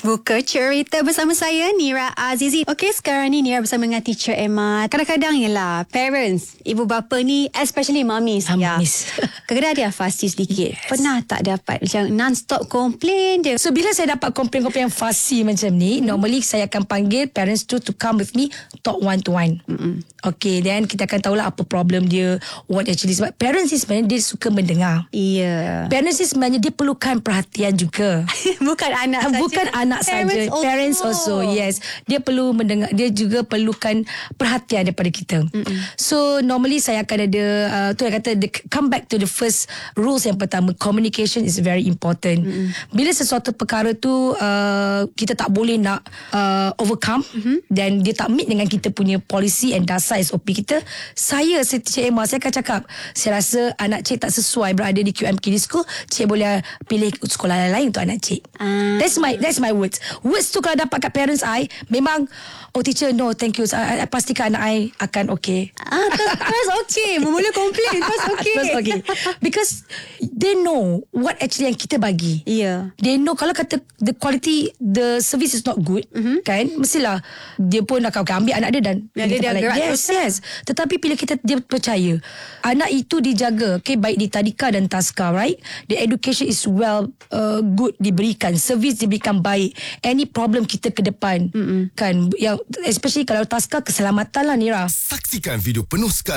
Buka cerita bersama saya, Nira Azizi. Okey, sekarang ni Nira bersama dengan Teacher Emma. Kadang-kadang yelah, parents, ibu bapa ni, especially mummies. Mummies. Kadang-kadang dia fussy sedikit. Pernah tak dapat macam non-stop komplain dia? So bila saya dapat komplain-komplain yang fussy macam ni, normally saya akan panggil parents to come with me, talk one to one. Okay, then kita akan tahulah apa problem dia, what actually. Sebab parents ni sebenarnya dia suka mendengar. Iya. Parents ni sebenarnya dia perlukan perhatian juga. Bukan anak saja. Bukan anak saja. Parents also. Yes. Dia perlu mendengar. Dia juga perlukan perhatian daripada kita. So normally saya akan ada tu yang kata come back to the first rules yang pertama. Communication is very important. Bila sesuatu perkara tu kita tak boleh nak overcome dan dia tak meet dengan kita punya policy and dasar SOP kita, saya Cik Emma, saya akan cakap, saya rasa anak cik tak sesuai berada di QM Kids School, cik boleh pilih sekolah lain untuk anak cik. That's my words. Words tu kalau dapat kat parents I, memang, oh teacher, no thank you, I pastikan anak I akan okay. Terus okay. Memula komplain, terus okay. Terus okay. Because they know what actually yang kita bagi. Yeah. They know kalau kata the quality, the service is not good, kan, mestilah dia pun akan ambil anak dia dan dia gerak yes. Tetapi bila dia percaya anak itu dijaga, okay, baik di tadika dan taska, right, the education is good diberikan, service diberikan baik, any problem kita ke depan, kan, yang especially kalau taska, keselamatan lah Nira. Saksikan video penuh sekali